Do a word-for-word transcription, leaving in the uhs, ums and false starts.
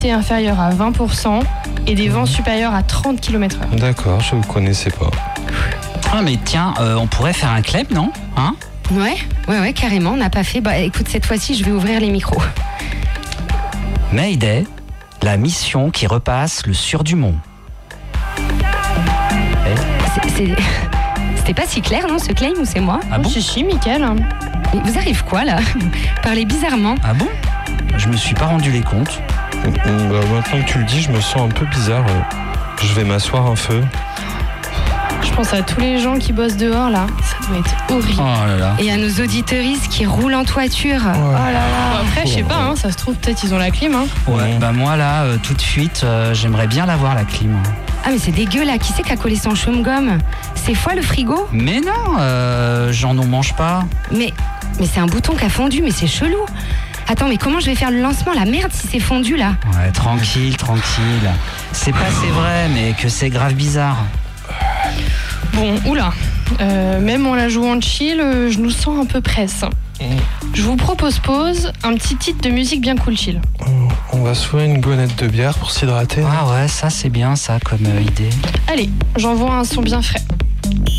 inférieure à vingt pour cent et des vents supérieurs à trente kilomètres heure. D'accord, je ne connaissais pas. Ah mais tiens, euh, on pourrait faire un club, non hein? Ouais, ouais, ouais, carrément, on n'a pas fait. Bah écoute, cette fois-ci, je vais ouvrir les micros. Mayday, la mission qui repasse le Sur-du-Mont. C'est, c'est... C'était pas si clair, non, ce claim, ou c'est moi? Ah bon? Si, si, Mickaël. Mais vous arrive quoi, là? Vous parlez bizarrement. Ah bon? Je me suis pas rendu les comptes. Bah, maintenant que tu le dis, je me sens un peu bizarre. Je vais m'asseoir un feu. Je pense à tous les gens qui bossent dehors, là. Ça doit être horrible. Oh là là. Et à nos auditeuristes qui roulent en toiture. Ouais. Oh là là. Bon, après, je sais pas, hein, ça se trouve, peut-être ils ont la clim. Hein. Ouais, bah moi là, euh, tout de suite, euh, j'aimerais bien l'avoir la clim. Ah mais c'est dégueu là, qui c'est qui a collé son chewing-gum? C'est foi le frigo? Mais non, euh, j'en en mange pas. Mais, mais c'est un bouton qui a fondu, mais c'est chelou. Attends, mais comment je vais faire le lancement? La merde si c'est fondu là. Ouais, tranquille, tranquille. C'est pas c'est vrai, mais que c'est grave bizarre. Bon, oula. Euh, même en la jouant chill, euh, je nous sens un peu presse. Je vous propose pause, un petit titre de musique bien cool chill. On va s'ouvrir une gonette de bière pour s'hydrater. Ah ouais, ça c'est bien ça comme euh, idée. Allez, j'envoie un son bien frais.